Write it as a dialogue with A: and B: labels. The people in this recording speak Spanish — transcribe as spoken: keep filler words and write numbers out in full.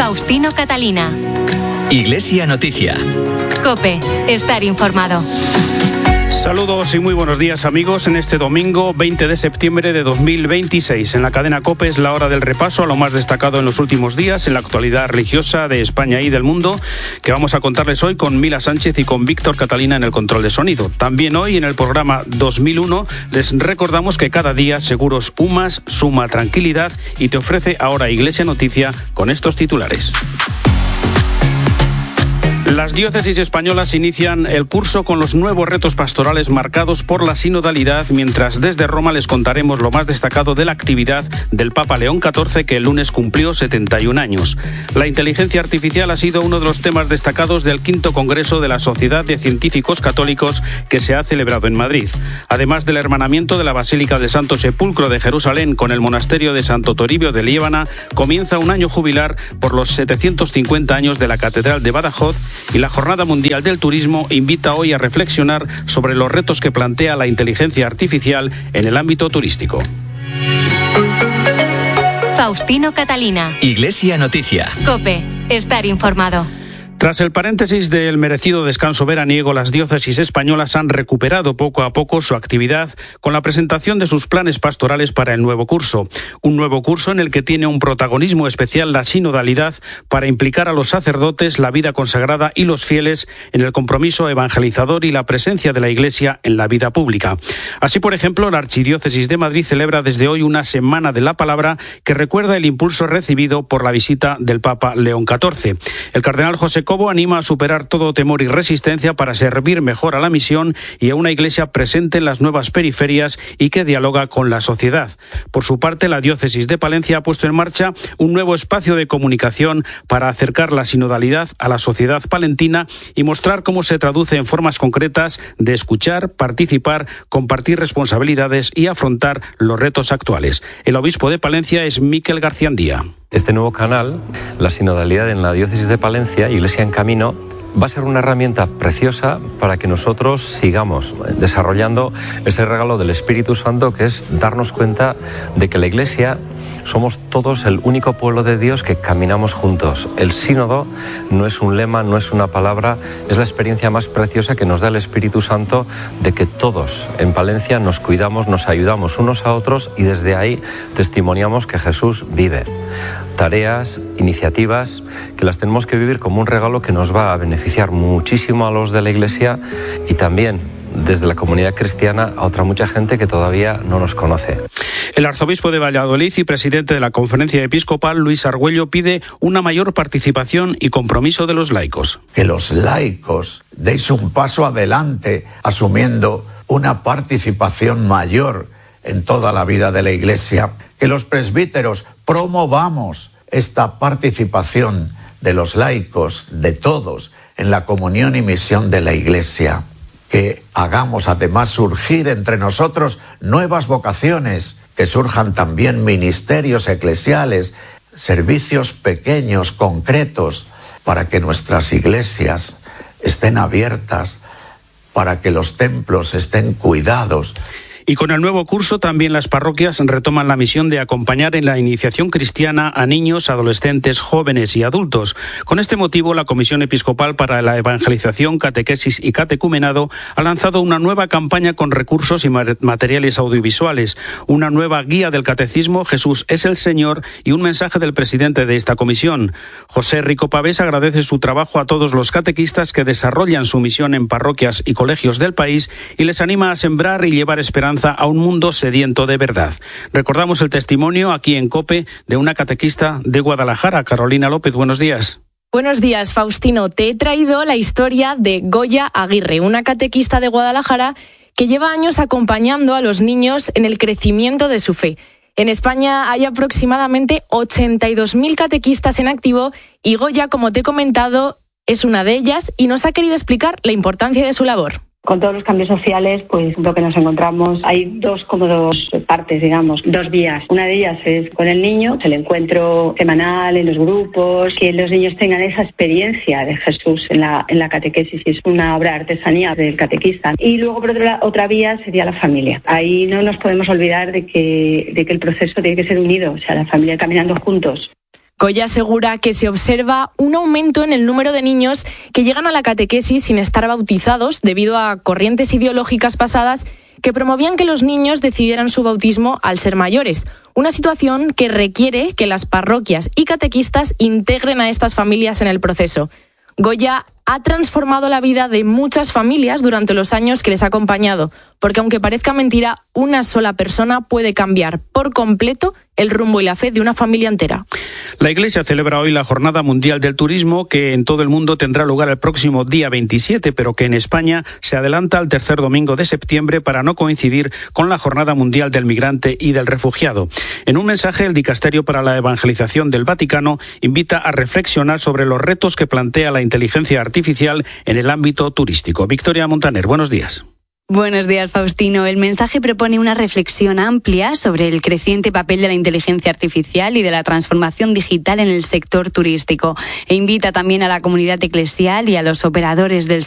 A: Faustino Catalina.
B: Iglesia Noticia.
A: COPE. Estar informado.
C: Saludos y muy buenos días, amigos. En este domingo veinte de septiembre de dos mil veintiséis, en la cadena COPE es la hora del repaso a lo más destacado en los últimos días en la actualidad religiosa de España y del mundo, que vamos a contarles hoy con Mila Sánchez y con Víctor Catalina en el control de sonido. También hoy en el programa dos mil uno les recordamos que cada día Seguros UMAS suma tranquilidad y te ofrece ahora Iglesia Noticia con estos titulares. Las diócesis españolas inician el curso con los nuevos retos pastorales marcados por la sinodalidad, mientras desde Roma les contaremos lo más destacado de la actividad del Papa León catorce, que el lunes cumplió setenta y un años. La inteligencia artificial ha sido uno de los temas destacados del quinto Congreso de la Sociedad de Científicos Católicos que se ha celebrado en Madrid. Además del hermanamiento de la Basílica del Santo Sepulcro de Jerusalén con el monasterio de Santo Toribio de Liébana, comienza un año jubilar por los setecientos cincuenta años de la Catedral de Badajoz, y la Jornada Mundial del Turismo invita hoy a reflexionar sobre los retos que plantea la inteligencia artificial en el ámbito turístico.
A: Faustino Catalina.
B: Iglesia Noticia.
A: COPE. Estar informado.
C: Tras el paréntesis del merecido descanso veraniego, las diócesis españolas han recuperado poco a poco su actividad con la presentación de sus planes pastorales para el nuevo curso. Un nuevo curso en el que tiene un protagonismo especial la sinodalidad para implicar a los sacerdotes, la vida consagrada y los fieles en el compromiso evangelizador y la presencia de la Iglesia en la vida pública. Así, por ejemplo, la Archidiócesis de Madrid celebra desde hoy una Semana de la Palabra que recuerda el impulso recibido por la visita del Papa León catorce. El cardenal José Cobo anima a superar todo temor y resistencia para servir mejor a la misión y a una Iglesia presente en las nuevas periferias y que dialoga con la sociedad. Por su parte, la diócesis de Palencia ha puesto en marcha un nuevo espacio de comunicación para acercar la sinodalidad a la sociedad palentina y mostrar cómo se traduce en formas concretas de escuchar, participar, compartir responsabilidades y afrontar los retos actuales. El obispo de Palencia es Miquel Garciandía.
D: Este nuevo canal, la sinodalidad en la diócesis de Palencia, Iglesia en Camino, va a ser una herramienta preciosa para que nosotros sigamos desarrollando ese regalo del Espíritu Santo, que es darnos cuenta de que la Iglesia somos todos el único pueblo de Dios que caminamos juntos. El sínodo no es un lema, no es una palabra, es la experiencia más preciosa que nos da el Espíritu Santo de que todos en Palencia nos cuidamos, nos ayudamos unos a otros y desde ahí testimoniamos que Jesús vive. Tareas, iniciativas que las tenemos que vivir como un regalo que nos va a beneficiar muchísimo a los de la Iglesia y también desde la comunidad cristiana a otra mucha gente que todavía no nos conoce.
C: El arzobispo de Valladolid y presidente de la Conferencia Episcopal, Luis Argüello, pide una mayor participación y compromiso de los laicos.
E: Que los laicos deis un paso adelante asumiendo una participación mayor en toda la vida de la Iglesia. Que los presbíteros promovamos esta participación de los laicos, de todos, en la comunión y misión de la Iglesia. Que hagamos además surgir entre nosotros nuevas vocaciones, que surjan también ministerios eclesiales, servicios pequeños, concretos, para que nuestras iglesias estén abiertas, para que los templos estén cuidados.
C: Y con el nuevo curso también las parroquias retoman la misión de acompañar en la iniciación cristiana a niños, adolescentes, jóvenes y adultos. Con este motivo, la Comisión Episcopal para la Evangelización, Catequesis y Catecumenado ha lanzado una nueva campaña con recursos y materiales audiovisuales, una nueva guía del catecismo Jesús es el Señor y un mensaje del presidente de esta comisión. José Rico Pavés agradece su trabajo a todos los catequistas que desarrollan su misión en parroquias y colegios del país y les anima a sembrar y llevar esperanza a un mundo sediento de verdad. Recordamos el testimonio aquí en COPE de una catequista de Guadalajara. Carolina López, buenos días.
F: Buenos días, Faustino. Te he traído la historia de Goya Aguirre, una catequista de Guadalajara que lleva años acompañando a los niños en el crecimiento de su fe. En España hay aproximadamente ochenta y dos mil catequistas en activo y Goya, como te he comentado, es una de ellas y nos ha querido explicar la importancia de su labor.
G: Con todos los cambios sociales, pues lo que nos encontramos, hay dos como dos partes, digamos, dos vías. Una de ellas es con el niño, el encuentro semanal en los grupos, que los niños tengan esa experiencia de Jesús en la, en la catequesis, es una obra de artesanía del catequista. Y luego, por otra, otra vía sería la familia. Ahí no nos podemos olvidar de que, de que el proceso tiene que ser unido, o sea, la familia caminando juntos.
F: Goya asegura que se observa un aumento en el número de niños que llegan a la catequesis sin estar bautizados debido a corrientes ideológicas pasadas que promovían que los niños decidieran su bautismo al ser mayores. Una situación que requiere que las parroquias y catequistas integren a estas familias en el proceso. Goya ha transformado la vida de muchas familias durante los años que les ha acompañado, porque aunque parezca mentira, una sola persona puede cambiar por completo el rumbo y la fe de una familia entera.
C: La Iglesia celebra hoy la Jornada Mundial del Turismo, que en todo el mundo tendrá lugar el próximo día veintisiete, pero que en España se adelanta al tercer domingo de septiembre para no coincidir con la Jornada Mundial del Migrante y del Refugiado. En un mensaje, el Dicasterio para la Evangelización del Vaticano invita a reflexionar sobre los retos que plantea la inteligencia artificial en el ámbito turístico. Victoria Montaner, buenos días.
H: Buenos días, Faustino. El mensaje propone una reflexión amplia sobre el creciente papel de la inteligencia artificial y de la transformación digital en el sector turístico e invita también a la comunidad eclesial y a los operadores del